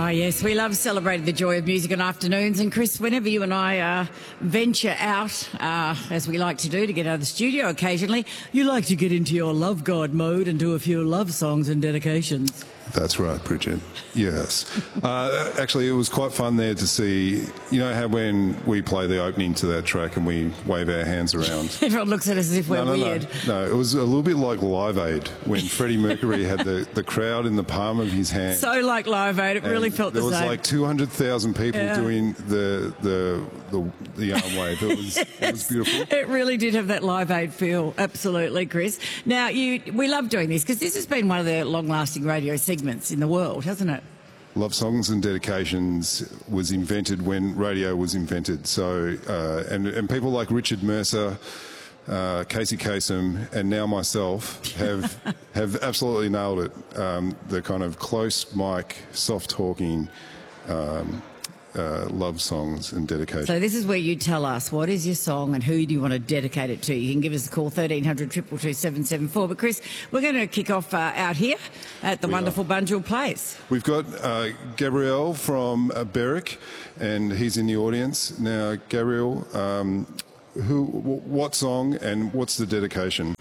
Ah, yes, we love celebrating the joy of music on afternoons. And Chris, whenever you and I venture out, as we like to do, to get out of the studio occasionally, you like to get into your love God mode and do a few love songs and dedications. That's right, Bridget. Yes. Actually, it was quite fun there to see, you know how when we play the opening to that track and we wave our hands around? Everyone looks at us as if we're weird. No, it was a little bit like Live Aid when Freddie Mercury had the crowd in the palm of his hand. So like Live Aid, it really felt the same. There was like 200,000 people doing the arm wave. It was beautiful. It really did have that Live Aid feel, absolutely, Chris. Now, we love doing this because this has been one of the long-lasting radio segments in the world, hasn't it? Love Songs and Dedications was invented when radio was invented. So, and people like Richard Mercer, Casey Kasem, and now myself have absolutely nailed it. The kind of close mic, soft talking love songs and dedications. So this is where you tell us what is your song and who do you want to dedicate it to. You can give us a call, 1300 222 774. But Chris, we're going to kick off out here at the wonderful Bunjil Place. We've got Gabriel from Berwick, and he's in the audience. Now, Gabriel, what song and what's the dedication?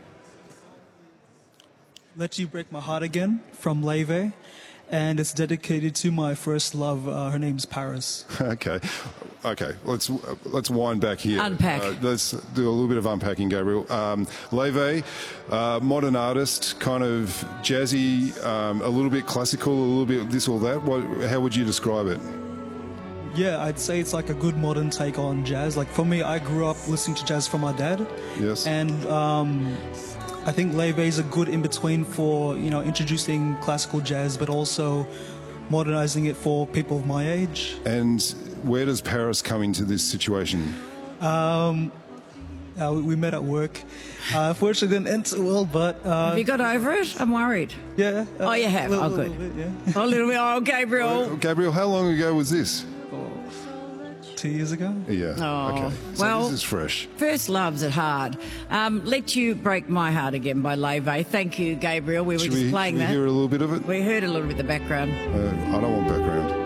Let You Break My Heart Again from Leve. And it's dedicated to my first love. Her name's Paris. Okay. Let's wind back here. Unpack. Let's do a little bit of unpacking, Gabriel. Leve, modern artist, kind of jazzy, a little bit classical, a little bit this or that. How would you describe it? Yeah, I'd say it's like a good modern take on jazz. Like for me, I grew up listening to jazz from my dad. Yes. And I think Leve is a good in-between for, introducing classical jazz, but also modernizing it for people of my age. And where does Paris come into this situation? We met at work. Fortunately, didn't end so well, but... have you got over it? I'm worried. Yeah. Oh, you have? Little good. Bit, yeah. A little bit. Oh, Gabriel. Gabriel, how long ago was this? 2 years ago? Yeah. Oh, okay. So well, this is fresh. First loves at hard. Let You Break My Heart Again by Leve. Thank you, Gabriel. We were just playing that. Should we hear a little bit of it? We heard a little bit of the background. I don't want background.